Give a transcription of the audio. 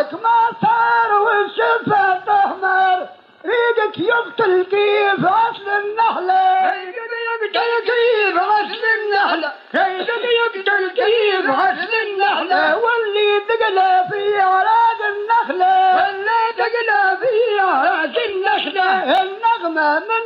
معك ما صار والشفا تحمر ريقك يقتل كيف أصل النحلة ريقك يقتل كيف أصل النحلة ريقك يقتل كيف أصل النحلة واللي تقلى في عراق النخلة واللي تقلى في عراق النخلة النغمة من